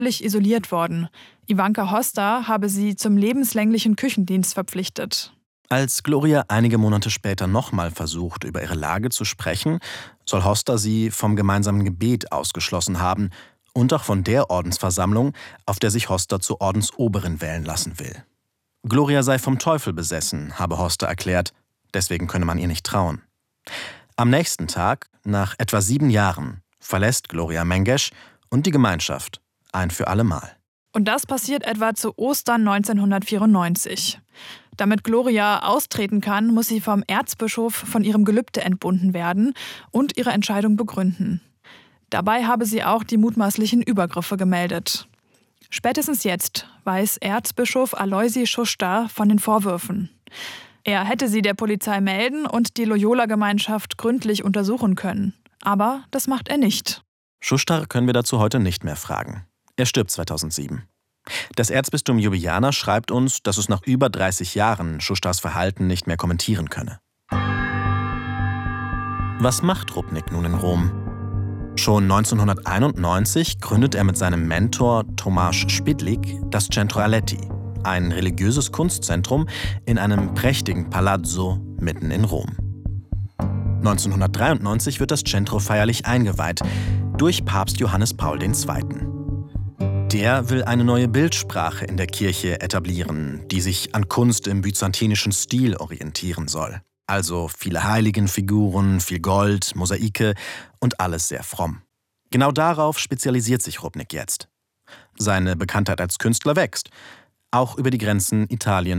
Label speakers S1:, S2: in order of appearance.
S1: isoliert worden. Ivanka Hosta habe sie zum lebenslänglichen Küchendienst verpflichtet.
S2: Als Gloria einige Monate später nochmal versucht, über ihre Lage zu sprechen, soll Hosta sie vom gemeinsamen Gebet ausgeschlossen haben und auch von der Ordensversammlung, auf der sich Hosta zur Ordensoberin wählen lassen will. Gloria sei vom Teufel besessen, habe Hosta erklärt, deswegen könne man ihr nicht trauen. Am nächsten Tag, nach etwa 7 Jahren, verlässt Gloria Mengesh und die Gemeinschaft ein für alle Mal.
S1: Und das passiert etwa zu Ostern 1994. Damit Gloria austreten kann, muss sie vom Erzbischof von ihrem Gelübde entbunden werden und ihre Entscheidung begründen. Dabei habe sie auch die mutmaßlichen Übergriffe gemeldet. Spätestens jetzt weiß Erzbischof Aloisi Schuster von den Vorwürfen. Er hätte sie der Polizei melden und die Loyola-Gemeinschaft gründlich untersuchen können. Aber das macht er nicht.
S2: Schuster können wir dazu heute nicht mehr fragen. Er stirbt 2007. Das Erzbistum Ljubljana schreibt uns, dass es nach über 30 Jahren Schusters Verhalten nicht mehr kommentieren könne. Was macht Rupnik nun in Rom? Schon 1991 gründet er mit seinem Mentor Tomasz Spidlik das Centro Aletti, ein religiöses Kunstzentrum in einem prächtigen Palazzo mitten in Rom. 1993 wird das Centro feierlich eingeweiht durch Papst Johannes Paul II. Der will eine neue Bildsprache in der Kirche etablieren, die sich an Kunst im byzantinischen Stil orientieren soll. Also viele Heiligenfiguren, viel Gold, Mosaike und alles sehr fromm. Genau darauf spezialisiert sich Rupnik jetzt. Seine Bekanntheit als Künstler wächst, auch über die Grenzen Italien